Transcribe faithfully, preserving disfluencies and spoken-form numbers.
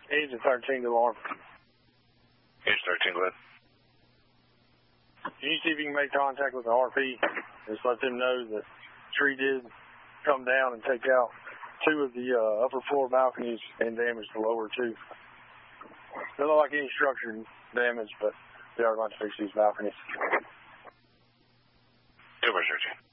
Agent thirteen to alarm. Agent thirteen, go ahead. Can you see if you can make contact with the R P? Just let them know that the tree did come down and take out two of the uh, upper floor balconies and damage the lower two. Doesn't look like any structure damage, but they are going to fix these balconies. Super, Sergeant.